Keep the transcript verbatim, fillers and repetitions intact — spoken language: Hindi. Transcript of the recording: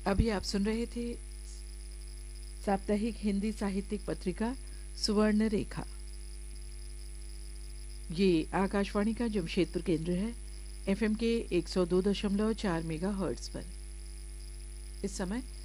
अभी आप सुन रहे थे साप्ताहिक हिंदी साहित्यिक पत्रिका सुवर्ण रेखा। ये आकाशवाणी का जमशेदपुर केंद्र है, एफएम के एक सौ दो दशमलव चार मेगाहर्ट्ज पर। इस समय